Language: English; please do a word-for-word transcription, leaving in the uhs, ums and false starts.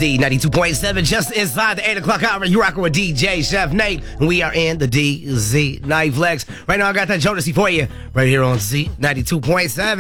Z ninety-two point seven, just inside the eight o'clock hour. You're rocking with D J Chef Nate, and we are in the D Z Night Flex. Right now, I got that Jodeci for you right here on Z ninety-two point seven.